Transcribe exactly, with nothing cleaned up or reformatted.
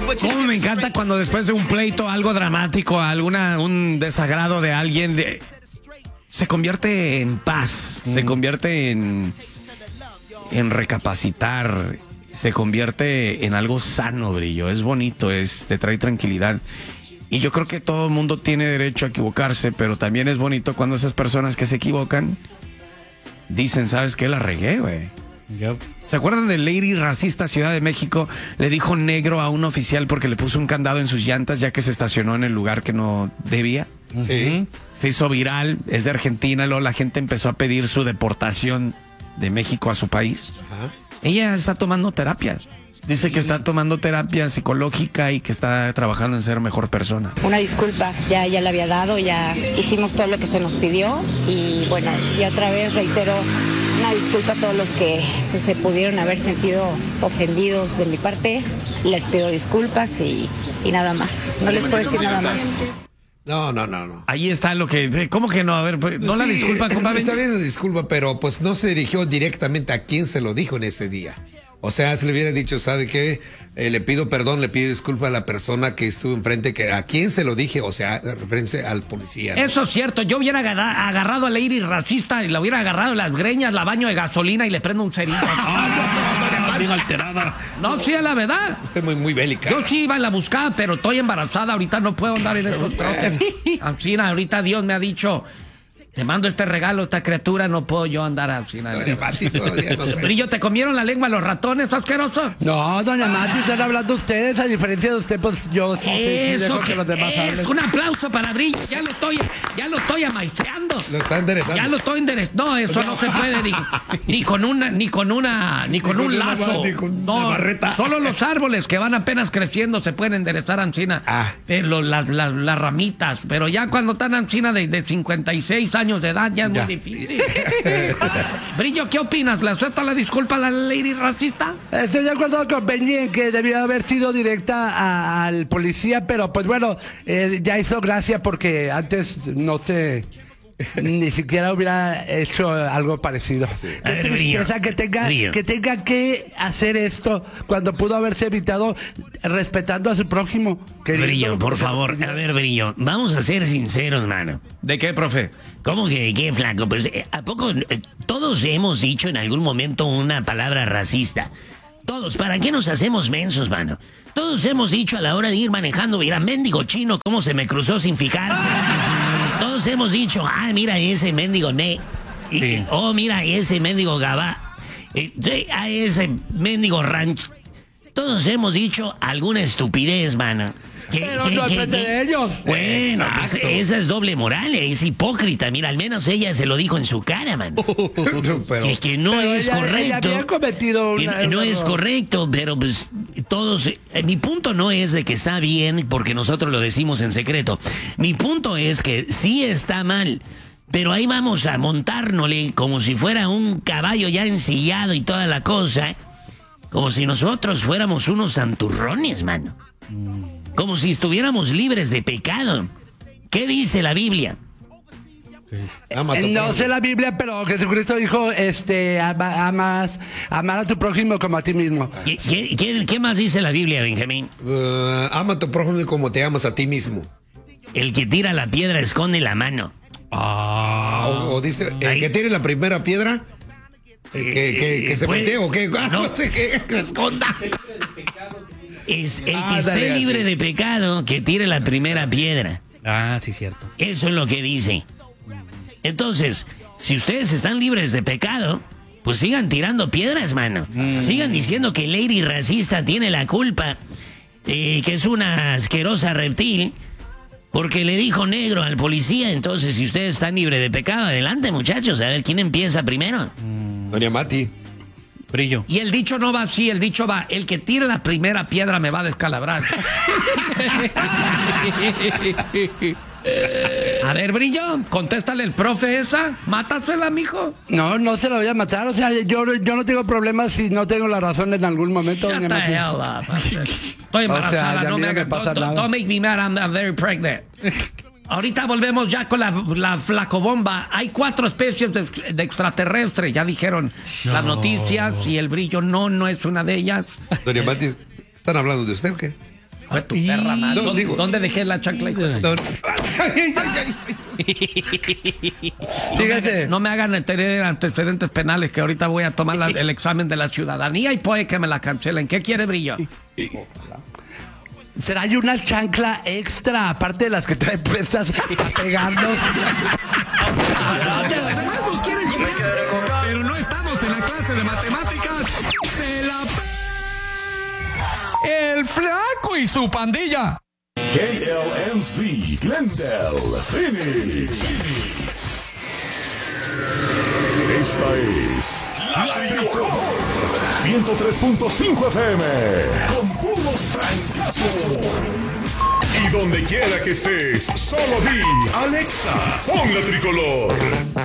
Cómo me encanta cuando después de un pleito, algo dramático, alguna un desagrado de alguien, de, se convierte en paz, mm. se convierte en, en recapacitar, se convierte en algo sano, Brillo. Es bonito, es, te trae tranquilidad. Y yo creo que todo el mundo tiene derecho a equivocarse, pero también es bonito cuando esas personas que se equivocan dicen, ¿sabes qué? La regué, güey. Yep. ¿Se acuerdan de Lady Racista Ciudad de México? Le dijo negro a un oficial porque le puso un candado en sus llantas ya que se estacionó en el lugar que no debía. Sí. Se hizo viral, es de Argentina, luego la gente empezó a pedir su deportación de México a su país. Ajá. Ella está tomando terapia. Dice que está tomando terapia psicológica y que está trabajando en ser mejor persona. Una disculpa, ya, ya la había dado, ya hicimos todo lo que se nos pidió y bueno, y otra vez reitero una disculpa a todos los que pues, se pudieron haber sentido ofendidos de mi parte. Les pido disculpas y, y nada más. No les puedo decir nada más. No, no, no, no. Ahí está lo que... ¿Cómo que no? A ver, no sí, la disculpa, compadre. Está bien la disculpa, pero pues no se dirigió directamente a quien se lo dijo en ese día. O sea, se le hubiera dicho, ¿sabe qué? Eh, le pido perdón, le pido disculpa a la persona que estuvo enfrente, que a quién se lo dije, o sea, referencia al policía, ¿no? Eso es cierto, yo hubiera agarra, agarrado a la Lady Racista y la hubiera agarrado las greñas, la baño de gasolina y le prendo un cerillo. Bien alterada. No, sí, es la verdad. Usted muy, muy bélica. Yo sí iba a la buscada, pero estoy embarazada, ahorita no puedo andar en esos trotes. Así, ahorita Dios me ha dicho... Te mando este regalo, esta criatura, no puedo yo andar así. Doña Mati, todavía no sé. Brillo, ¿te comieron la lengua los ratones, asqueroso? No, doña Mati, están hablando ustedes, a diferencia de usted, pues yo sí, Eso que, que, que los demás eh, hablen. Un aplauso para Brillo, ya lo estoy, ya lo estoy amaestreando. Lo está enderezando. Ya lo estoy enderezando. No, eso no, no se puede ni, ni con una, ni con una, ni con ni un con lazo. Una, ni con no, una barreta. Solo los árboles que van apenas creciendo se pueden enderezar ancina. Ah. Pero las, las, las ramitas, pero ya cuando están ancina de, de cincuenta y seis años de edad, ya es muy difícil. Brillo, ¿qué opinas? ¿Le acepta la disculpa a la Lady Racista? Estoy de acuerdo con Benji en que debió haber sido directa a, al policía, pero pues bueno, eh, ya hizo gracia porque antes no sé, ni siquiera hubiera hecho algo parecido. Sí. Qué ver, tristeza que tenga, que tenga que hacer esto cuando pudo haberse evitado respetando a su prójimo. Querido. Brillo, por favor, a ver, Brillo, vamos a ser sinceros, mano. ¿De qué, profe? ¿Cómo que de qué, flaco? Pues, ¿a poco eh, todos hemos dicho en algún momento una palabra racista? Todos, ¿para qué nos hacemos mensos, mano? Todos hemos dicho a la hora de ir manejando, mira, mendigo chino, cómo se me cruzó sin fijarse. Todos hemos dicho, ah, mira ese mendigo ne. Y, sí. Oh, mira ese mendigo gabá. Eh, a ese mendigo ranch. Todos hemos dicho alguna estupidez, mano. ¿Qué, Pero qué, no qué, qué? De ellos. Bueno, pues esa es doble moral, es hipócrita. Mira, al menos ella se lo dijo en su cara, man. pero, que, que no pero es ella, correcto. Ella había cometido una, que no una, es correcto, pero pues todos... Eh, mi punto no es de que está bien porque nosotros lo decimos en secreto. Mi punto es que sí está mal. Pero ahí vamos a montárnosle como si fuera un caballo ya ensillado y toda la cosa. Como si nosotros fuéramos unos santurrones, mano. Como si estuviéramos libres de pecado. ¿Qué dice la Biblia? Eh, no sé la Biblia, pero Jesucristo dijo, este, ama, amas, amar a tu prójimo como a ti mismo. ¿Qué, qué, qué, qué más dice la Biblia, Benjamín? Uh, ama a tu prójimo como te amas a ti mismo. El que tira la piedra esconde la mano. Ah. O, o dice, el Ahí. que tire la primera piedra, eh, que, que, que se voltee o que, no. no sé, que, que esconda. Es el ah, que esté libre así de pecado que tire la primera piedra. Ah, sí, cierto. Eso es lo que dice. Entonces, si ustedes están libres de pecado, pues sigan tirando piedras, mano. Mm. Sigan diciendo que Lady Racista tiene la culpa, eh, que es una asquerosa reptil, porque le dijo negro al policía. Entonces, si ustedes están libres de pecado, adelante, muchachos, a ver quién empieza primero. Mm. Doña Mati. Brillo. Y el dicho no va así, el dicho va, el que tire la primera piedra me va a descalabrar. A ver, Brillo, contéstale el profe esa, mátasela, mijo. No, no se la voy a matar, o sea, yo, yo no tengo problemas si no tengo la razón en algún momento. Shut the hell up. Estoy embarazada, o sea, no me hagas, don't, don't, don't make me mad, I'm, I'm very pregnant. Ahorita volvemos ya con la, la flacobomba. Hay cuatro especies de, de extraterrestres. Ya dijeron no. las noticias y el Brillo no, no es una de ellas. Doña Mati, ¿están hablando de usted o qué? Fue tu perra, man. No, ¿Dónde, digo- ¿Dónde dejé la chancla? No, ay, ay, ay. Fíjate. No me hagan tener antecedentes penales, que ahorita voy a tomar la- el examen de la ciudadanía y puede que me la cancelen. ¿Qué quiere, Brillo? Trae una chancla extra, aparte de las que trae puestas para pegarnos. Los demás nos quieren copiar, pero no estamos en la clase de matemáticas. ¡Se la pe- El Flaco y su pandilla! K L M C, Glendale, Phoenix. Esta es La Tricolor ciento tres punto cinco F M con puros francazos. Y donde quiera que estés, solo di Alexa, pon La Tricolor.